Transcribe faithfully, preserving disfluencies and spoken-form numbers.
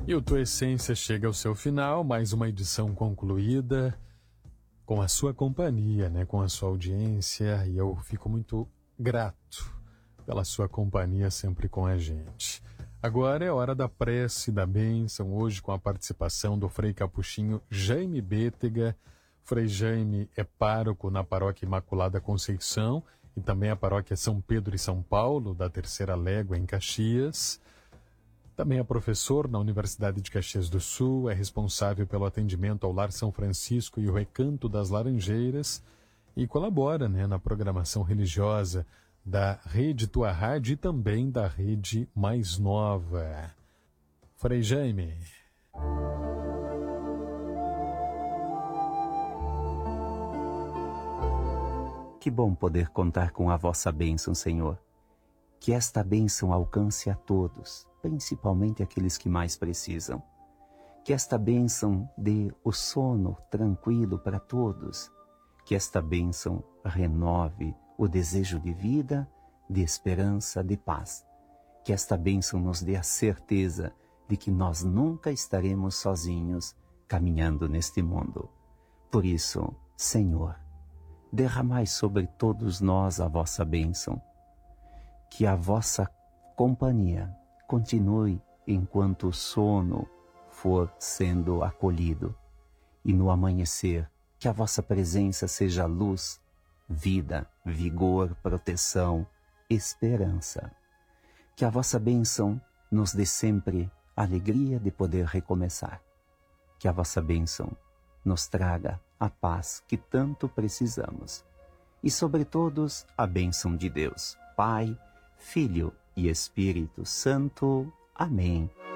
E o Tua Essência chega ao seu final, mais uma edição concluída, com a sua companhia, né, com a sua audiência, e eu fico muito grato pela sua companhia sempre com a gente. Agora é hora da prece, da bênção, hoje com a participação do Frei Capuchinho Jaime Bétega. Frei Jaime é pároco na Paróquia Imaculada Conceição e também a Paróquia São Pedro e São Paulo, da Terceira Légua, em Caxias. Também é professor na Universidade de Caxias do Sul, é responsável pelo atendimento ao Lar São Francisco e o Recanto das Laranjeiras e colabora, né, na programação religiosa da Rede Tua Rádio e também da Rede Mais Nova. Frei Jaime. Que bom poder contar com a vossa bênção, Senhor. Que esta bênção alcance a todos, principalmente aqueles que mais precisam. Que esta bênção dê o sono tranquilo para todos. Que esta bênção renove o desejo de vida, de esperança, de paz. Que esta bênção nos dê a certeza de que nós nunca estaremos sozinhos caminhando neste mundo. Por isso, Senhor, derramai sobre todos nós a vossa bênção. Que a vossa companhia continue enquanto o sono for sendo acolhido. E no amanhecer, que a vossa presença seja luz, vida, vigor, proteção, esperança. Que a vossa bênção nos dê sempre a alegria de poder recomeçar. Que a vossa bênção nos traga a paz que tanto precisamos. E sobre todos, a bênção de Deus, Pai, Filho e Espírito Santo. Amém.